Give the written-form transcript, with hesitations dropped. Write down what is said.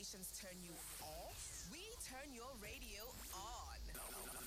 stations turn you off, we turn your radio on.